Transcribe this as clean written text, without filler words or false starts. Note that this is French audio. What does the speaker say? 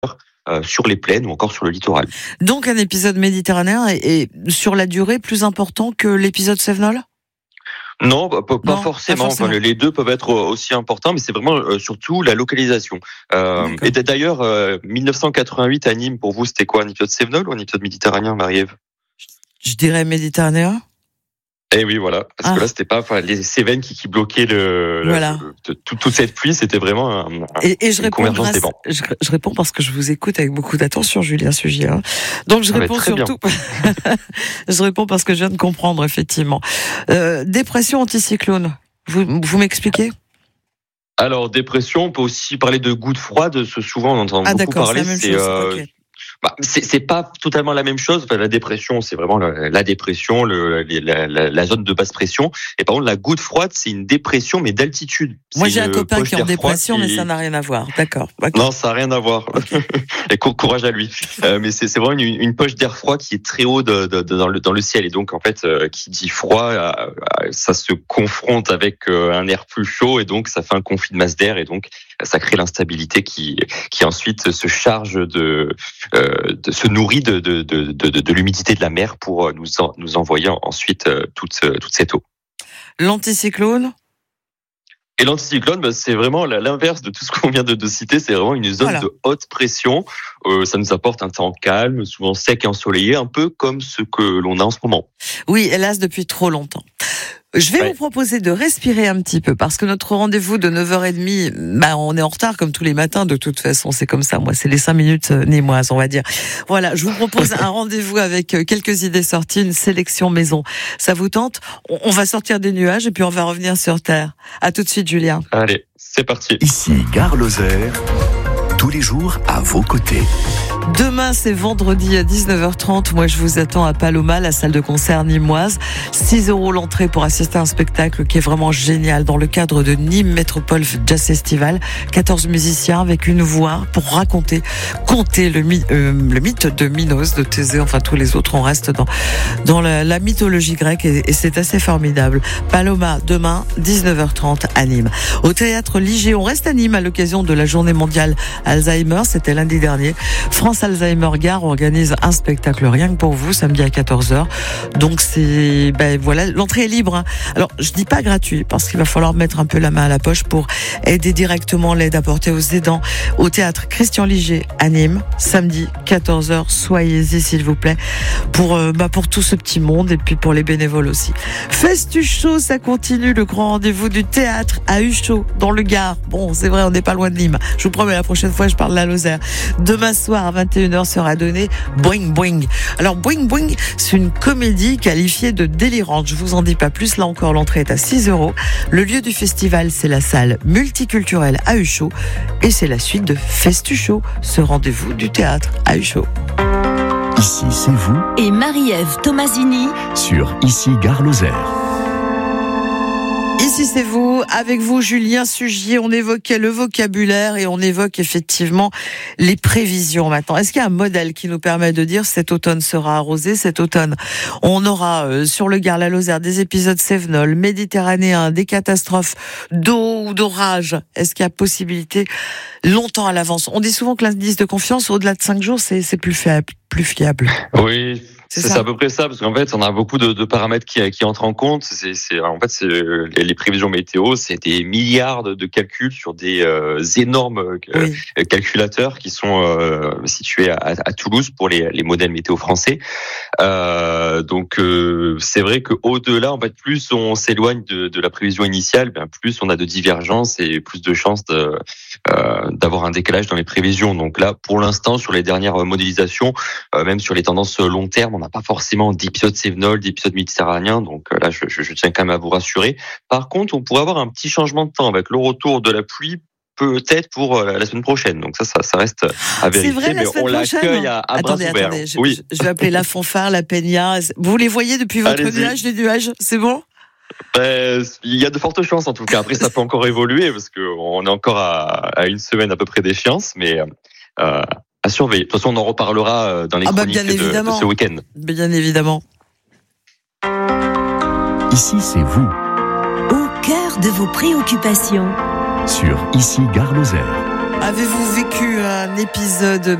sur les plaines ou encore sur le littoral. Donc un épisode méditerranéen est sur la durée plus important que l'épisode Sevenol ? Non, pas forcément. Enfin, les deux peuvent être aussi importants, mais c'est vraiment surtout la localisation. Et d'ailleurs, 1988 à Nîmes, pour vous, c'était quoi, un épisode Sevenol ou un épisode méditerranéen, Marie-Ève ? Je dirais méditerranéen. Eh oui, voilà. Parce que là, c'était pas les Cévennes qui bloquaient toute cette pluie, c'était vraiment je convergence des vents. Je réponds parce que je vous écoute avec beaucoup d'attention, Julien Sugier. Donc je réponds surtout. Je réponds parce que je viens de comprendre, effectivement. Dépression anticyclone. Vous m'expliquez ? Alors, dépression, on peut aussi parler de gouttes froides. Souvent, on entend beaucoup parler. C'est pas totalement la même chose. Enfin, la dépression, c'est vraiment la dépression, la zone de basse pression. Et par contre, la goutte froide, c'est une dépression, mais d'altitude. Moi, j'ai un copain qui est en dépression, mais ça n'a rien à voir. D'accord. Non, ça n'a rien à voir. Okay. Et courage à lui. Mais c'est vraiment une poche d'air froid qui est très haut dans le ciel. Et donc, en fait, qui dit froid, ça se confronte avec un air plus chaud, et donc ça fait un conflit de masse d'air, et donc ça crée l'instabilité qui ensuite se charge se nourrit de l'humidité de la mer pour nous envoyer ensuite toute cette eau. L'anticyclone ? Et l'anticyclone, c'est vraiment l'inverse de tout ce qu'on vient de citer. C'est vraiment une zone de haute pression. Ça nous apporte un temps calme, souvent sec et ensoleillé, un peu comme ce que l'on a en ce moment. Oui, hélas, depuis trop longtemps. Je vais vous proposer de respirer un petit peu, parce que notre rendez-vous de 9h30, on est en retard comme tous les matins, de toute façon, c'est comme ça. Moi, c'est les 5 minutes némoises, on va dire. Voilà, je vous propose un rendez-vous avec quelques idées sorties, une sélection maison. Ça vous tente ? On va sortir des nuages et puis on va revenir sur Terre. À tout de suite, Julien. Allez, c'est parti. Ici, Gare Lozère, tous les jours à vos côtés. Demain, c'est vendredi à 19h30. Moi, je vous attends à Paloma, la salle de concert nîmoise. 6 € l'entrée pour assister à un spectacle qui est vraiment génial dans le cadre de Nîmes Métropole Jazz Festival. 14 musiciens avec une voix pour conter le mythe de Minos, de Thésée, enfin tous les autres. On reste dans la mythologie grecque et c'est assez formidable. Paloma, demain, 19h30 à Nîmes. Au théâtre Ligier, on reste à Nîmes à l'occasion de la journée mondiale Alzheimer. C'était lundi dernier. France Alzheimer Gare organise un spectacle rien que pour vous, samedi à 14h. Donc l'entrée est libre. Alors, je dis pas gratuit, parce qu'il va falloir mettre un peu la main à la poche pour aider directement l'aide apportée aux aidants au théâtre Christian Ligier à Nîmes, samedi 14h. Soyez-y, s'il vous plaît, pour tout ce petit monde et puis pour les bénévoles aussi. Festuche Show, ça continue, le grand rendez-vous du théâtre à Huchot, dans le Gard. Bon, c'est vrai, on n'est pas loin de Nîmes. Je vous promets, la prochaine fois, je parle de la Lozère. Demain soir, à 21h, sera donné Boing Boing. Alors, Boing Boing, c'est une comédie qualifiée de délirante. Je vous en dis pas plus. Là encore, l'entrée est à 6 €. Le lieu du festival, c'est la salle multiculturelle à Huchot. Et c'est la suite de Festuche Show, ce rendez-vous du théâtre à Huchot. Ici, c'est vous. Et Marie-Ève Tomasini sur Ici, Gare Lozère. Ici, c'est vous, avec vous, Julien Sugier. On évoquait le vocabulaire et on évoque effectivement les prévisions maintenant. Est-ce qu'il y a un modèle qui nous permet de dire cet automne sera arrosé, cet automne on aura sur le Gard, la Lozère, des épisodes Cévenol, méditerranéens, des catastrophes d'eau ou d'orage? Est-ce qu'il y a possibilité longtemps à l'avance? On dit souvent que l'indice de confiance, au-delà de 5 jours, c'est plus fiable. Oui. C'est à peu près ça, parce qu'en fait, on a beaucoup de paramètres qui entrent en compte. Les prévisions météo, c'est des milliards de calculs sur des énormes calculateurs qui sont situés à Toulouse pour les modèles météo français. Donc, c'est vrai qu'au-delà, en fait, plus on s'éloigne de la prévision initiale, plus on a de divergences et plus de chances d'avoir un décalage dans les prévisions. Donc là, pour l'instant, sur les dernières modélisations, même sur les tendances long terme, on n'a pas forcément d'épisode Cévenol, d'épisode méditerranéen, donc là je tiens quand même à vous rassurer. Par contre, on pourrait avoir un petit changement de temps avec le retour de la pluie, peut-être pour la semaine prochaine. Donc ça reste à vérifier, vrai, mais on l'accueille à bras ouverts. Attendez, je vais appeler la fanfare, la peña. Vous les voyez depuis votre nuage, les nuages, c'est bon? Il y a de fortes chances en tout cas. Après, ça peut encore évoluer parce qu'on est encore à une semaine à peu près d'échéance, mais à surveiller. De toute façon, on en reparlera dans les chroniques de ce week-end. Bien évidemment. Ici, c'est vous. Au cœur de vos préoccupations. Sur Ici, Gare Lozère. Avez-vous vécu un épisode